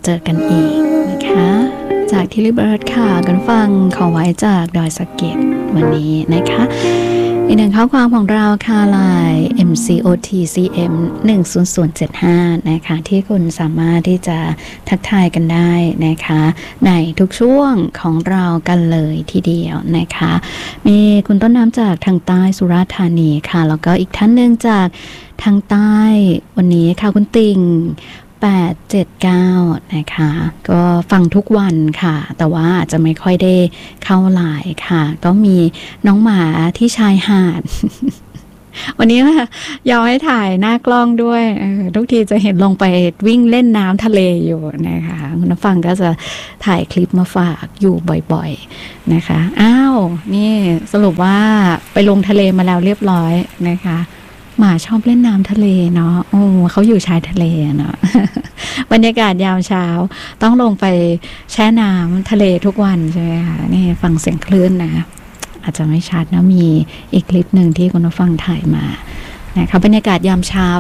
เจอกันอีกนะคะจากทิลลี่เบิร์ดค่ะกันฟังขอไว้จากดอยสะเก็ดวันนี้นะคะอีกหนึ่งข้อความของเราค่ะไลน์ MCOTCM 10075นะคะที่คุณสามารถที่จะทักทายกันได้นะคะในทุกช่วงของเรากันเลยทีเดียวนะคะมีคุณต้นน้ำจากทางใต้สุราษฎร์ธานีค่ะแล้วก็อีกท่านหนึ่งจากทางใต้วันนี้ค่ะคุณติ่ง879นะคะก็ฟังทุกวันค่ะแต่ว่าอาจจะไม่ค่อยได้เข้าไลน์ค่ะก็มีน้องหมาที่ชายหาด วันนี้ยอมให้ถ่ายหน้ากล้องด้วยทุกทีจะเห็นลงไปวิ่งเล่นน้ำทะเลอยู่นะคะคุณผู้ฟังก็จะถ่ายคลิปมาฝากอยู่บ่อยๆนะคะอ้าวนี่สรุปว่าไปลงทะเลมาแล้วเรียบร้อยนะคะหมาชอบเล่นน้ำทะเลเนาะโอ้เขาอยู่ชายทะเลเนาะ บรรยากาศยามเช้าต้องลงไปแช่น้ำทะเลทุกวันใช่ไหมคะนี่ฟังเสียงคลื่นนะอาจจะไม่ชัดนะมีอีกคลิปหนึ่งที่คุณผู้ฟังถ่ายมานะคะบรรยากาศยามเช้า